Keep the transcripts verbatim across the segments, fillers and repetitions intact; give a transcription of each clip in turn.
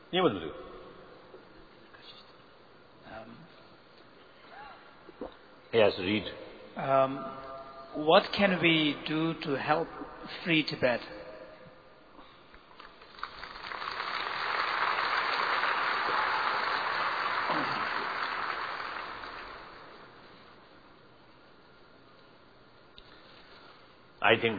ನೀವು ಬಂದ್ರಿ. Yes, read. Um, what can we do to help free Tibet? I think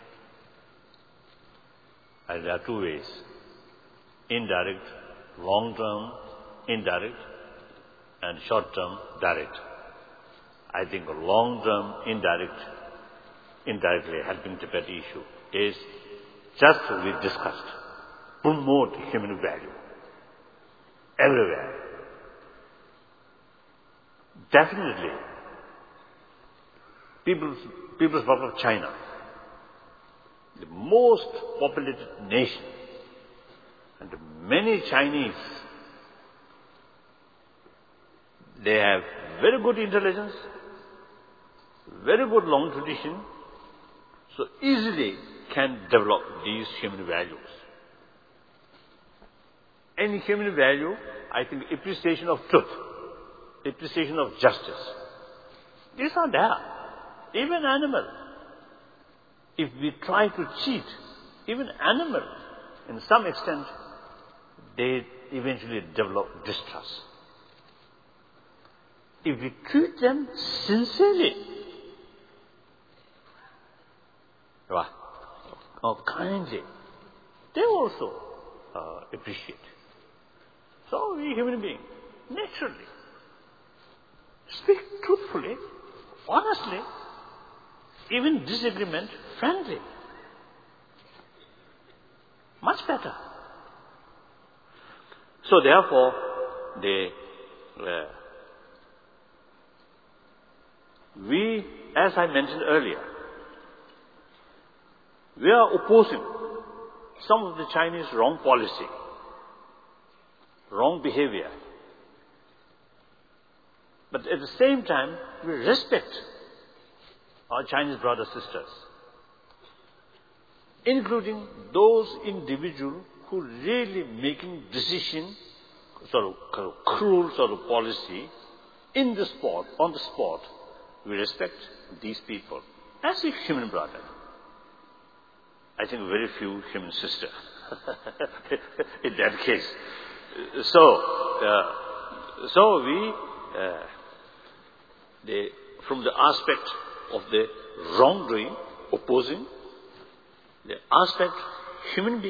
uh, there are two ways. Indirect, long-term, indirect, and short-term, direct. I think a long-term, indirect, indirectly helping Tibet issue is just as we discussed, promote human value everywhere. Definitely, People's, People's Republic of China, the most populated nation, and many Chinese, they have very good intelligence, very good long tradition, so easily can develop these human values. Any human value, I think appreciation of truth, appreciation of justice, these are there. Even animal, if we try to cheat, even animal, in some extent, they eventually develop distrust. If we treat them sincerely, or kindly, they also uh, appreciate. So we human beings, naturally, speak truthfully, honestly, even disagreement, friendly. Much better. So therefore, they, uh, we, as I mentioned earlier, we are opposing some of the Chinese wrong policy, wrong behavior. But at the same time, we respect our Chinese brothers and sisters, including those individuals who really making decision, sort of, sort of cruel sort of policy in the spot, on the spot. We respect these people as a human brother. I think very few human sister in that case. So, uh, so we, uh, they, from the aspect of the wrongdoing, opposing, the aspect human being